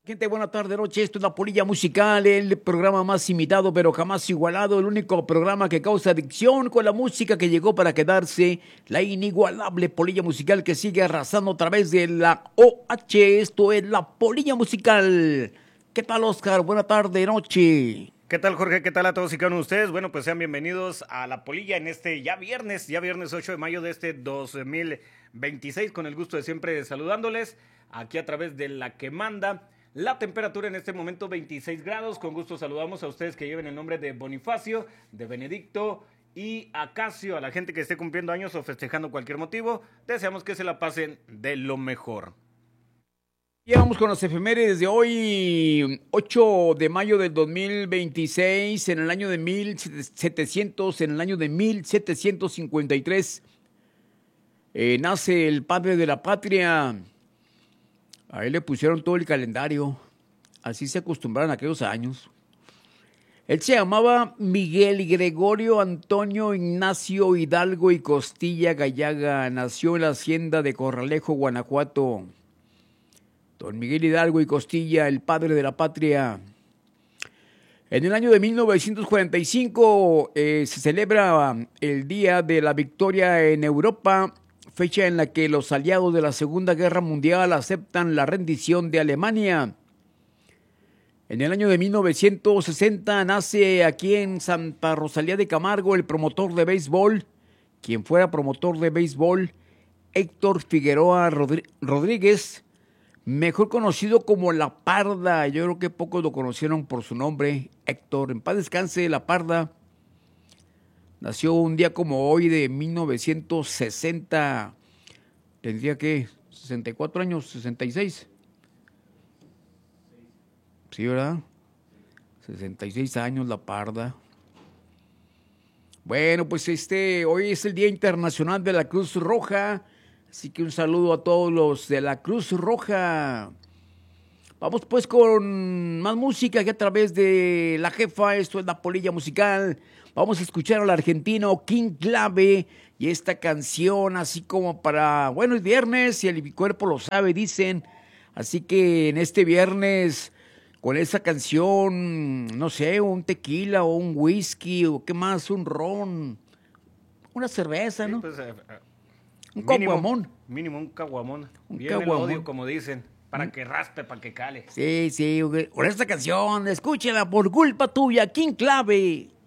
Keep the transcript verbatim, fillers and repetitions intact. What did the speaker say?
Gente, buena tarde, noche. Esto es La Polilla Musical, el programa más imitado pero jamás igualado, el único programa que causa adicción con la música que llegó para quedarse, la inigualable Polilla Musical que sigue arrasando a través de la O H. Esto es La Polilla Musical. ¿Qué tal, Oscar? Buena tarde, noche. ¿Qué tal, Jorge? ¿Qué tal a todos y cada uno de ustedes? Bueno, pues sean bienvenidos a La Polilla en este ya viernes, ya viernes ocho de mayo de este dos mil veintiséis, con el gusto de siempre saludándoles aquí a través de La Que Manda. La temperatura en este momento veintiséis grados, con gusto saludamos a ustedes que lleven el nombre de Bonifacio, de Benedicto y Acacio, a la gente que esté cumpliendo años o festejando cualquier motivo, deseamos que se la pasen de lo mejor. Llegamos con las efemérides de hoy, ocho de mayo del dos mil veintiséis, en el año de mil setecientos, en el año de mil setecientos cincuenta y tres, eh, nace el padre de la patria. A él le pusieron todo el calendario, así se acostumbraron aquellos años. Él se llamaba Miguel Gregorio Antonio Ignacio Hidalgo y Costilla Gallaga, nació en la hacienda de Corralejo, Guanajuato. Don Miguel Hidalgo y Costilla, el padre de la patria. En el año de mil novecientos cuarenta y cinco eh, se celebra el Día de la Victoria en Europa, fecha en la que los aliados de la Segunda Guerra Mundial aceptan la rendición de Alemania. En el año de mil novecientos sesenta nace aquí en Santa Rosalía de Camargo el promotor de béisbol, quien fuera promotor de béisbol, Héctor Figueroa Rodríguez, mejor conocido como La Parda. Yo creo que pocos lo conocieron por su nombre, Héctor. En paz descanse, La Parda. Nació un día como hoy de mil novecientos sesenta. Tendría que sesenta y cuatro años, sesenta y seis. Sí, ¿verdad? sesenta y seis años, La Parda. Bueno, pues este, hoy es el Día Internacional de la Cruz Roja. Así que un saludo a todos los de la Cruz Roja. Vamos pues con más música aquí a través de La Jefa. Esto es La Polilla Musical. Vamos a escuchar al argentino King Clave y esta canción así como para, bueno, es viernes y el cuerpo lo sabe, dicen. Así que en este viernes con esa canción, no sé, un tequila o un whisky o qué más, un ron, una cerveza, ¿no? Sí, pues, eh, un caguamón. Mínimo un caguamón. Un Bien caguamón. el odio, como dicen, para ¿Mm? que raspe, para que cale. Sí, sí, con esta canción, escúchela por culpa tuya, King Clave.